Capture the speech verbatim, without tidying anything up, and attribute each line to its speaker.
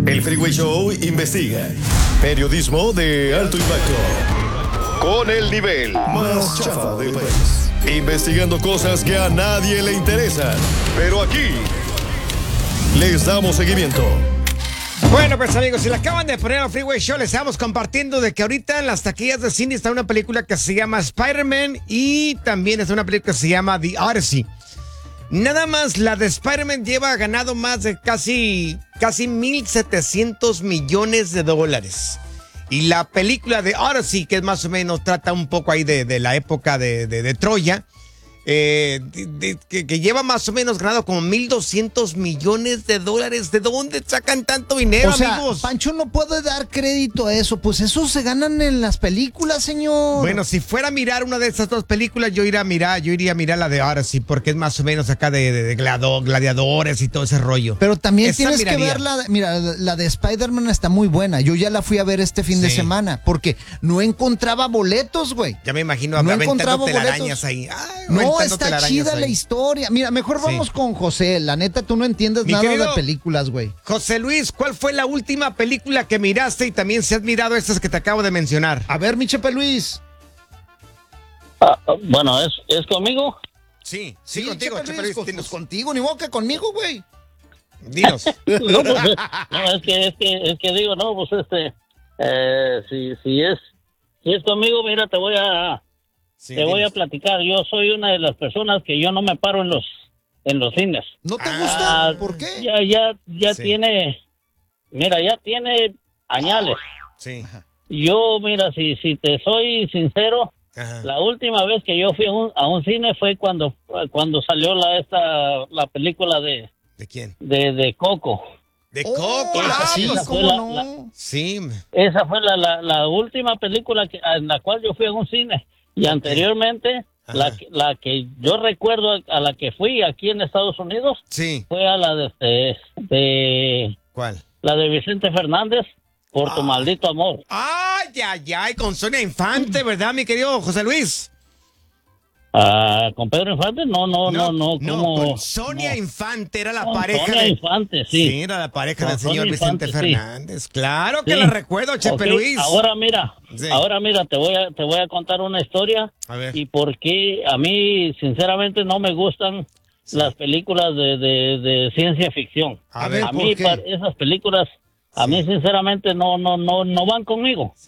Speaker 1: El Freeway Show investiga. Periodismo de alto impacto. Con el nivel más chafa del país. Investigando cosas que a nadie le interesan. Pero aquí les damos seguimiento.
Speaker 2: Bueno, pues amigos, si le acaban de poner al Freeway Show, les estamos compartiendo de que ahorita en las taquillas de cine está una película que se llama Spider-Man y también está una película que se llama The Odyssey. Nada más la de Spider-Man lleva ganado más de casi, casi mil setecientos millones de dólares. Y la película de Odyssey, que es más o menos, trata un poco ahí de, de la época de, de, de Troya, eh, de, de, que, que lleva más o menos ganado como mil doscientos millones de dólares. ¿De dónde sacan tanto dinero,
Speaker 3: o sea,
Speaker 2: amigos?
Speaker 3: Pancho no puede dar crédito a eso, pues eso se ganan en las películas, señor.
Speaker 2: Bueno, si fuera a mirar una de estas dos películas, yo iría a mirar, yo iría a mirar la de Odyssey, porque es más o menos acá de, de, de glado- gladiadores y todo ese rollo.
Speaker 3: Pero también
Speaker 2: Esa
Speaker 3: tienes
Speaker 2: miraría.
Speaker 3: que ver la, mira, la de Spider-Man está muy buena. Yo ya la fui a ver este fin de
Speaker 2: Sí.
Speaker 3: semana, porque no encontraba boletos, güey.
Speaker 2: Ya me imagino
Speaker 3: No
Speaker 2: aventando
Speaker 3: encontraba
Speaker 2: telarañas
Speaker 3: boletos.
Speaker 2: ahí. Ay,
Speaker 3: No,
Speaker 2: aventando
Speaker 3: está
Speaker 2: telarañas
Speaker 3: chida
Speaker 2: ahí.
Speaker 3: la historia. Mira, mejor vamos
Speaker 2: Sí.
Speaker 3: con José. La neta, tú no entiendes
Speaker 2: Mi
Speaker 3: nada
Speaker 2: querido
Speaker 3: de películas, güey.
Speaker 2: José Luis, ¿cuál fue la última película que miraste y también se has mirado estas que te acabo de mencionar?
Speaker 3: A ver, mi Chepe Luis.
Speaker 4: Ah, bueno, ¿es, ¿es conmigo?
Speaker 2: Sí, sí, contigo,
Speaker 3: Chepe
Speaker 2: Chepe
Speaker 3: Luis,
Speaker 2: Luis,
Speaker 3: pues,
Speaker 2: dinos.
Speaker 3: pues contigo, ni modo que conmigo, güey.
Speaker 2: Dinos.
Speaker 4: No, pues, eh, no, es que, es que, es que digo, no, pues este, eh, si, si es, si es conmigo, mira, te voy a,
Speaker 2: Sí,
Speaker 4: te voy a
Speaker 2: dinos.
Speaker 4: platicar. Yo soy una de las personas que yo no me paro en los, en los cines.
Speaker 3: ¿No te
Speaker 2: Ah,
Speaker 3: gusta? ¿Por qué?
Speaker 4: Ya, ya, ya
Speaker 2: Sí.
Speaker 4: tiene, mira, ya tiene añales.
Speaker 2: Sí.
Speaker 4: Yo, mira, si, si te soy sincero,
Speaker 2: Ajá.
Speaker 4: la última vez que yo fui a un, a un cine fue cuando, cuando salió la, esta, la película de,
Speaker 2: ¿De quién?
Speaker 4: de, de Coco.
Speaker 2: De
Speaker 3: Oh,
Speaker 2: Coco.
Speaker 3: ah,
Speaker 2: ah,
Speaker 3: sí,
Speaker 2: pues,
Speaker 3: ¿cómo
Speaker 4: la-
Speaker 3: no?
Speaker 4: la-
Speaker 2: sí.
Speaker 4: Esa fue la, la, la última película que, en la cual yo fui a un cine. Y
Speaker 2: Ok.
Speaker 4: anteriormente, la,
Speaker 2: Ajá.
Speaker 4: que- la que yo recuerdo a la que fui aquí en Estados Unidos
Speaker 2: Sí.
Speaker 4: fue a la de, de, de-
Speaker 2: ¿Cuál?
Speaker 4: la de Vicente Fernández, Por tu
Speaker 2: Ah.
Speaker 4: maldito amor.
Speaker 2: Ay, ay, ay, con Sonia Infante, ¿verdad, mi querido José Luis?
Speaker 4: Ah, ¿con Pedro Infante? No, no, no, no.
Speaker 2: No,
Speaker 4: ¿cómo?
Speaker 2: con Sonia
Speaker 4: No.
Speaker 2: Infante era la
Speaker 4: Con
Speaker 2: pareja
Speaker 4: Sonia
Speaker 2: de...
Speaker 4: Infante, sí.
Speaker 2: Sí, era la pareja
Speaker 4: Con
Speaker 2: del señor
Speaker 4: Sonia
Speaker 2: Vicente
Speaker 4: Infante, sí.
Speaker 2: Fernández. Claro que
Speaker 4: Sí.
Speaker 2: la recuerdo, Chepe
Speaker 4: Ok,
Speaker 2: Luis.
Speaker 4: Ahora mira,
Speaker 2: Sí.
Speaker 4: ahora mira, te voy a te voy a contar una historia
Speaker 2: A ver.
Speaker 4: y por qué a mí sinceramente no me gustan
Speaker 2: Sí.
Speaker 4: las películas de, de, de ciencia ficción.
Speaker 2: A
Speaker 3: A
Speaker 2: ver,
Speaker 3: ver,
Speaker 4: A
Speaker 3: ¿por
Speaker 4: mí
Speaker 3: qué?
Speaker 4: pa- esas películas a
Speaker 2: Sí.
Speaker 4: mí sinceramente no no no no van conmigo.